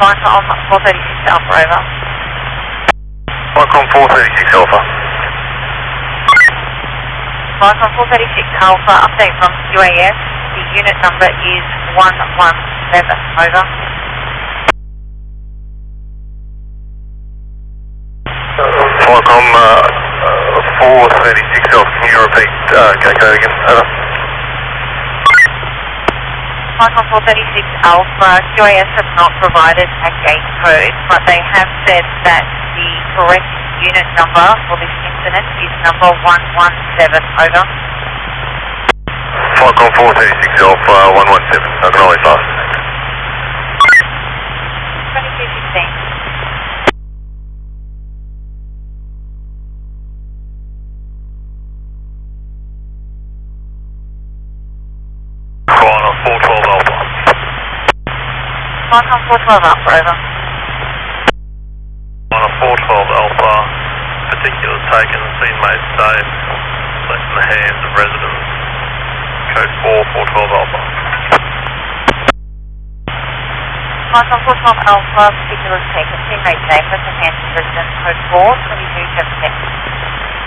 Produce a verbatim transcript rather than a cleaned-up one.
Viper on four thirty-six Alpha, over. Viper on four thirty-six Alpha. Viper on four thirty-six Alpha, update from Q A S. The unit number is one one seven, over. Viacom uh, uh, four thirty-six Alpha, can you repeat uh, gate code again? Over. Viacom four thirty-six Alpha, Q A S have not provided a gate code, but they have said that the correct unit number for this incident is number one one seven, over. Viacom four thirty-six Alpha, one one seven, I can only pass. twenty-two sixteen. four twelve Alpha. Viacom four twelve Alpha, over. On a four twelve Alpha, particulars taken, scene made safe, left in the hands of residents. Code four, four twelve Alpha. Viacom four twelve Alpha, particulars taken, scene made safe, left in hands of residents, code four, twenty-two seventeen.